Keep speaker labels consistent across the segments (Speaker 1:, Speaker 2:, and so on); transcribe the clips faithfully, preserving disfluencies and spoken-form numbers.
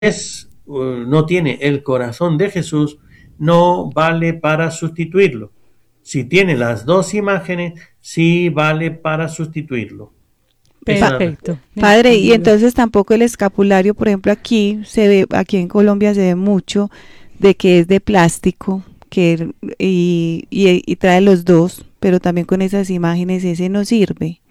Speaker 1: es, uh, no tiene el corazón de Jesús, no vale para sustituirlo. Si tiene las dos imágenes, sí vale para sustituirlo. Esa es la
Speaker 2: Perfecto.
Speaker 3: Padre, y
Speaker 2: Entendido.
Speaker 3: entonces tampoco el escapulario, por ejemplo, aquí se ve, aquí en Colombia se ve mucho de que es de plástico, que y, y, y trae los dos, pero también con esas imágenes ese no sirve.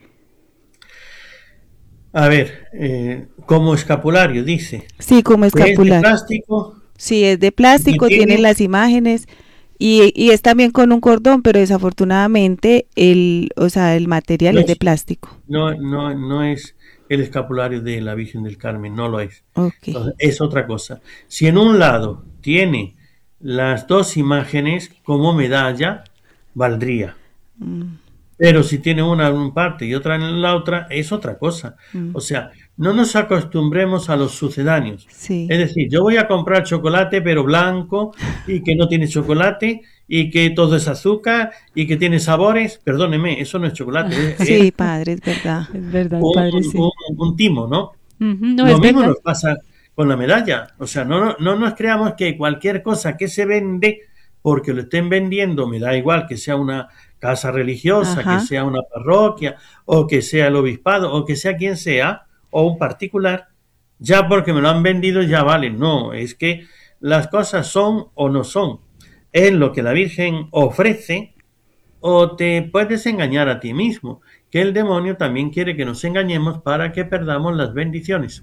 Speaker 1: A ver, eh, como escapulario, dice,
Speaker 3: Sí, como
Speaker 1: que es de
Speaker 3: escapulario.
Speaker 1: plástico
Speaker 3: Sí, es de
Speaker 1: y
Speaker 3: plástico, tiene
Speaker 1: tiene,
Speaker 3: las imágenes y, y es también con un cordón, pero desafortunadamente el, o sea, el material
Speaker 1: no
Speaker 3: es de
Speaker 1: es,
Speaker 3: plástico.
Speaker 1: no, no, no es el escapulario de la Virgen del Carmen, no lo es.
Speaker 3: Ok.
Speaker 1: Entonces, es otra cosa. Si en un lado tiene las dos imágenes como medalla, valdría.
Speaker 3: Mm,
Speaker 1: Pero si tiene una en una parte y otra en la otra, es otra cosa.
Speaker 3: mm,
Speaker 1: O sea, no nos acostumbremos a los sucedáneos.
Speaker 3: sí.
Speaker 1: Es decir, yo voy a comprar chocolate, pero blanco, y que no tiene chocolate, y que todo es azúcar, y que tiene sabores. Perdóneme, eso no es chocolate, es, es
Speaker 3: Sí, padre, es verdad.
Speaker 2: Es verdad,
Speaker 1: un,
Speaker 2: padre, sí.
Speaker 1: un- un timo, ¿no?
Speaker 2: Ujú, no,
Speaker 1: Lo
Speaker 2: es
Speaker 1: mismo
Speaker 2: verdad.
Speaker 1: nos pasa con la medalla. O sea, no, no, no nos creamos que cualquier cosa que se vende, porque lo estén vendiendo, me da igual que sea una casa religiosa, que
Speaker 3: Ajá.
Speaker 1: sea una parroquia, o que sea el obispado, o que sea quien sea, o un particular, ya porque me lo han vendido ya vale. No, es que las cosas son o no son. Es lo que la Virgen ofrece o te puedes engañar a ti mismo, que el demonio también quiere que nos engañemos para que perdamos las bendiciones.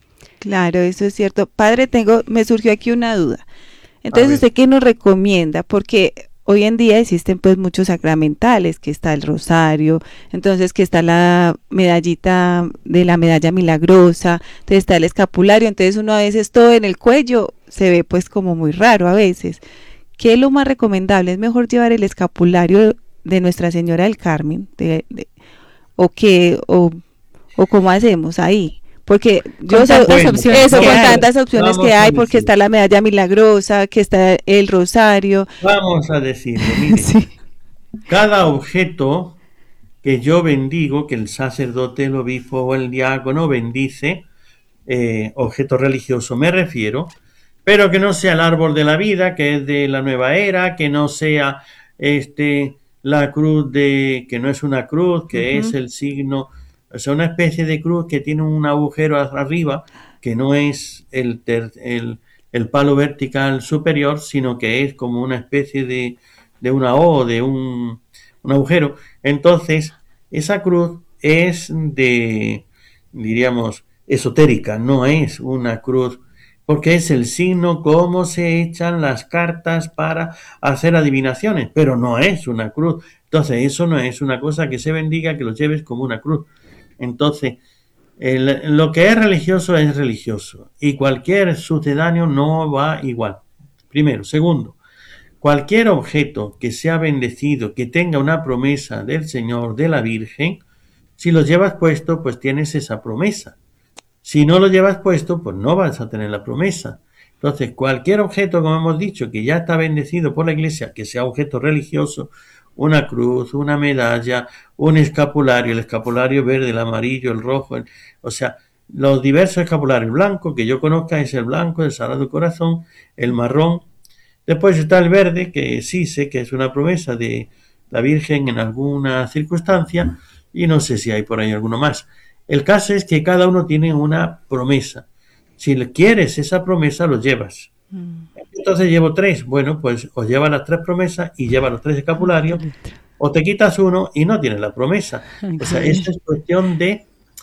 Speaker 3: Claro, eso es cierto. Padre, tengo, me surgió aquí una duda.
Speaker 1: A
Speaker 3: Entonces,
Speaker 1: ver,
Speaker 3: ¿usted qué nos recomienda? Porque hoy en día existen pues muchos sacramentales, que está el rosario, entonces que está la medallita de la medalla milagrosa, entonces está el escapulario, entonces uno a veces todo en el cuello se ve pues como muy raro a veces. ¿Qué es lo más recomendable? ¿Es mejor llevar el escapulario de Nuestra Señora del Carmen? De, de- ¿O qué? O, ¿O cómo hacemos ahí? Porque yo
Speaker 2: Con
Speaker 3: sé,
Speaker 2: tantas
Speaker 1: bueno,
Speaker 2: opciones
Speaker 3: eso
Speaker 2: que
Speaker 3: con
Speaker 1: vamos
Speaker 2: hay.
Speaker 1: a,
Speaker 3: tantas opciones que
Speaker 1: vamos a
Speaker 3: hay, porque
Speaker 1: decir,
Speaker 3: está la medalla milagrosa, que está el rosario.
Speaker 1: vamos a decirlo, mire,
Speaker 3: Sí.
Speaker 1: cada objeto que yo bendigo, que el sacerdote, el obispo o el diácono bendice, eh, objeto religioso me refiero, pero que no sea el árbol de la vida, que es de la nueva era, que no sea este la cruz de, que no es una cruz, que es
Speaker 3: Ujú.
Speaker 1: el signo, o sea, una especie de cruz que tiene un agujero arriba, que no es el, ter, el, el palo vertical superior, sino que es como una especie de, de una O, de un, un agujero. Entonces, esa cruz es de, diríamos, esotérica, no es una cruz, porque es el signo cómo se echan las cartas para hacer adivinaciones, pero no es una cruz. Entonces, eso no es una cosa que se bendiga, que lo lleves como una cruz. Entonces, el- lo que es religioso es religioso y cualquier sucedáneo no va igual. Primero. Segundo, cualquier objeto que sea bendecido, que tenga una promesa del Señor, de la Virgen, si lo llevas puesto, pues tienes esa promesa. Si no lo llevas puesto, pues no vas a tener la promesa. Entonces, cualquier objeto, como hemos dicho, que ya está bendecido por la iglesia, que sea objeto religioso, una cruz, una medalla, un escapulario, el escapulario verde, el amarillo, el rojo, el- o sea, los diversos escapularios. Blanco, que yo conozca, es el blanco, el Sagrado Corazón, el marrón. Después está el verde, que sí sé que es una promesa de la Virgen en alguna circunstancia, y no sé si hay por ahí alguno más. El caso es que cada uno tiene una promesa. Si quieres esa promesa, lo llevas.
Speaker 3: Mm.
Speaker 1: Entonces llevo tres. Bueno, pues o lleva las tres promesas y lleva los tres
Speaker 2: Ay, qué
Speaker 1: escapularios,
Speaker 2: letra.
Speaker 1: o te quitas uno y no tienes la promesa.
Speaker 2: Ay,
Speaker 1: O
Speaker 2: qué
Speaker 1: sea,
Speaker 2: bien.
Speaker 1: eso es cuestión de...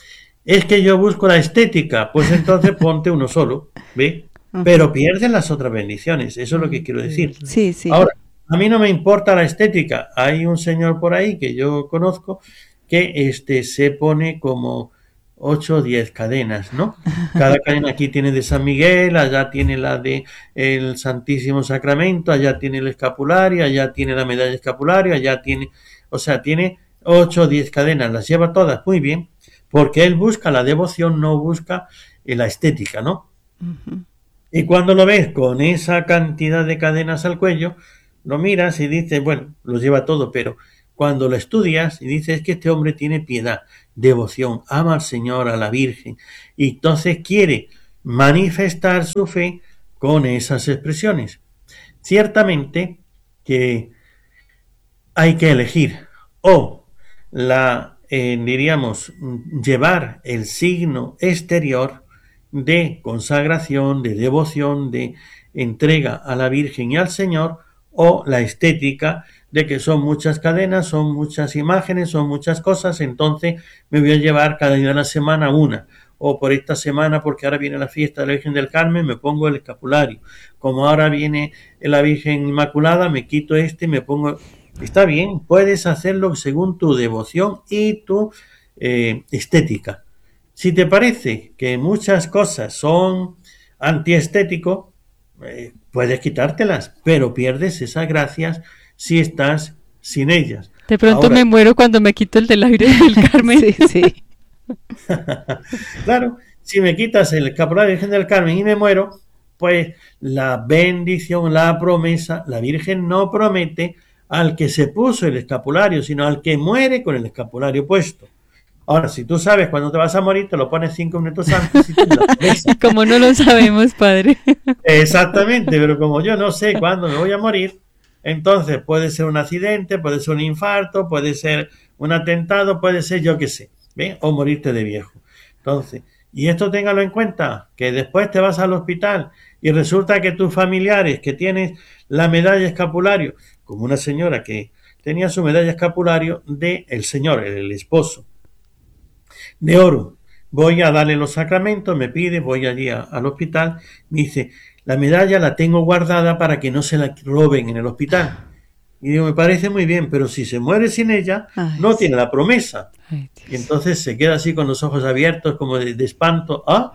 Speaker 1: Es que yo busco la estética, pues entonces ponte uno solo, ¿ve?
Speaker 3: Ujú.
Speaker 1: Pero pierdes las otras bendiciones, eso es lo que
Speaker 2: Mm,
Speaker 1: quiero
Speaker 2: sí,
Speaker 1: decir.
Speaker 2: verdad.
Speaker 3: Sí, sí.
Speaker 1: Ahora, a mí no me importa la estética. Hay un señor por ahí que yo conozco que este se pone como ocho o diez cadenas, ¿no? Cada cadena aquí tiene de San Miguel, allá tiene la de el Santísimo Sacramento, allá tiene el escapulario, allá tiene la medalla escapulario, allá tiene, o sea, tiene ocho o diez cadenas, las lleva todas muy bien, porque él busca la devoción, no busca eh, la estética, ¿no?
Speaker 3: Ujú.
Speaker 1: Y cuando lo ves con esa cantidad de cadenas al cuello, lo miras y dices, bueno, lo lleva todo, pero cuando lo estudias y dices que este hombre tiene piedad, devoción, ama al Señor, a la Virgen, y entonces quiere manifestar su fe con esas expresiones. Ciertamente que hay que elegir o la, eh, diríamos, llevar el signo exterior de consagración, de devoción, de entrega a la Virgen y al Señor, o la estética de que son muchas cadenas, son muchas imágenes, son muchas cosas, entonces me voy a llevar cada día de la semana una, o por esta semana, porque ahora viene la fiesta de la Virgen del Carmen, me pongo el escapulario, como ahora viene la Virgen Inmaculada, me quito este y me pongo... Está bien, puedes hacerlo según tu devoción y tu eh, estética. Si te parece que muchas cosas son antiestético, eh, puedes quitártelas, pero pierdes esas gracias si estás sin ellas.
Speaker 2: De pronto
Speaker 1: Ahora,
Speaker 2: me muero cuando me quito el de la Virgen del Carmen.
Speaker 3: Sí, sí.
Speaker 1: claro, si me quitas el escapulario de la Virgen del Carmen y me muero, pues la bendición, la promesa, la Virgen no promete al que se puso el escapulario, sino al que muere con el escapulario puesto. Ahora, si tú sabes cuándo te vas a morir, te lo pones cinco minutos antes y tú la promesa.
Speaker 2: Y como no lo sabemos, padre.
Speaker 1: Exactamente, pero como yo no sé cuándo me voy a morir, entonces puede ser un accidente, puede ser un infarto, puede ser un atentado, puede ser yo qué sé, ¿ves? O morirte de viejo. Entonces, y esto téngalo en cuenta, que después te vas al hospital y resulta que tus familiares que tienes la medalla escapulario, como una señora que tenía su medalla escapulario de el señor, el esposo, de oro, voy a darle los sacramentos, me pide, voy allí a, al hospital, me dice, la medalla la tengo guardada para que no se la roben en el hospital. Y digo, me parece muy bien, pero si se muere sin ella,
Speaker 3: Ay,
Speaker 1: no
Speaker 3: sí.
Speaker 1: tiene la promesa.
Speaker 2: Ay,
Speaker 1: Y entonces se queda así con los ojos abiertos, como de, de espanto. ¿Ah?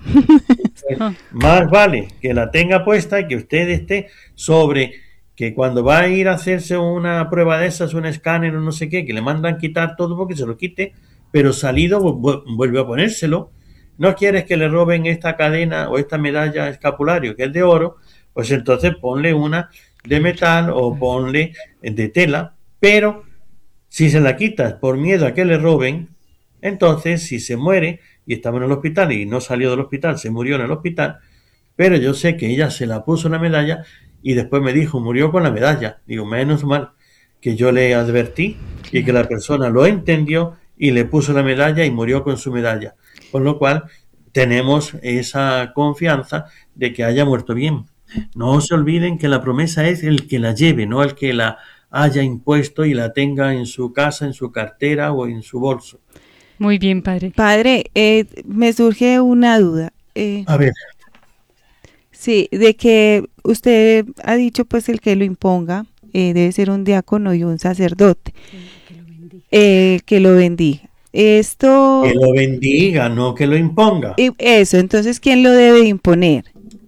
Speaker 1: Más vale que la tenga puesta y que usted esté sobre que cuando va a ir a hacerse una prueba de esas, un escáner o no sé qué, que le mandan quitar todo porque se lo quite, pero salido vuelve a ponérselo. No quieres que le roben esta cadena o esta medalla escapulario que es de oro, pues entonces ponle una de metal o ponle de tela, pero si se la quitas por miedo a que le roben, entonces si se muere y estaba en el hospital y no salió del hospital, se murió en el hospital, pero yo sé que ella se la puso la medalla y después me dijo, murió con la medalla. Digo, menos mal que yo le advertí y que la persona lo entendió y le puso la medalla y murió con su medalla. Con lo cual tenemos esa confianza de que haya muerto bien. No se olviden que la promesa es el que la lleve, no el que la haya impuesto y la tenga en su casa, en su cartera o en su bolso.
Speaker 2: Muy bien, padre.
Speaker 3: Padre, eh, me surge una duda. Eh,
Speaker 1: A ver,
Speaker 3: sí, de que usted ha dicho pues el que lo imponga eh, debe ser un diácono y un sacerdote. Eh, que lo bendiga. Esto...
Speaker 1: que lo bendiga, no que lo imponga.
Speaker 3: y eso, entonces, ¿quién lo debe imponer?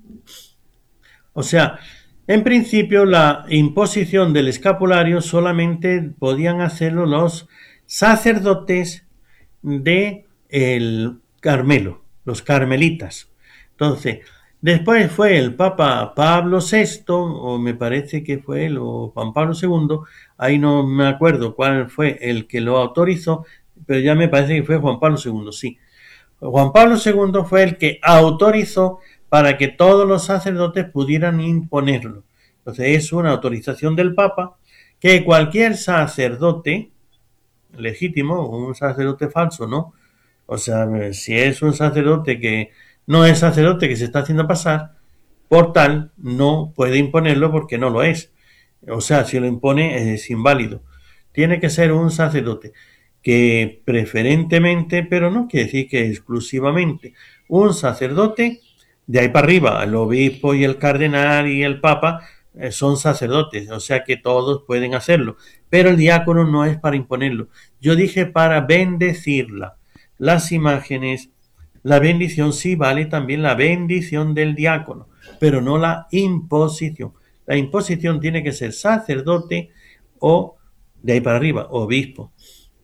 Speaker 1: O sea, en principio la imposición del escapulario solamente podían hacerlo los sacerdotes de el Carmelo, los carmelitas. Entonces, después fue el Papa Pablo sexto, o me parece que fue él, o Juan Pablo segundo, ahí no me acuerdo cuál fue el que lo autorizó, pero ya me parece que fue Juan Pablo segundo, sí. Juan Pablo segundo fue el que autorizó para que todos los sacerdotes pudieran imponerlo. Entonces es una autorización del Papa que cualquier sacerdote legítimo, un sacerdote falso, ¿no? O sea, si es un sacerdote que no es sacerdote, que se está haciendo pasar, por tal, no puede imponerlo porque no lo es. O sea, si lo impone es inválido. Tiene que ser un sacerdote que preferentemente, pero no quiere decir que exclusivamente, un sacerdote de ahí para arriba, el obispo y el cardenal y el papa eh, son sacerdotes, o sea que todos pueden hacerlo, pero el diácono no es para imponerlo. Yo dije para bendecirla. Las imágenes, la bendición sí vale también la bendición del diácono, pero no la imposición. La imposición tiene que ser sacerdote o de ahí para arriba, obispo.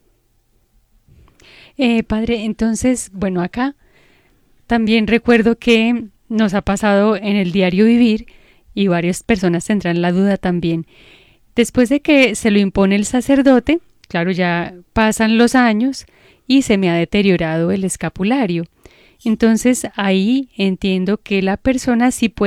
Speaker 2: Eh, padre, entonces, bueno, acá también recuerdo que nos ha pasado en el diario vivir y varias personas tendrán la duda también. Después de que se lo impone el sacerdote, claro, ya pasan los años y se me ha deteriorado el escapulario. Entonces ahí entiendo que la persona sí puede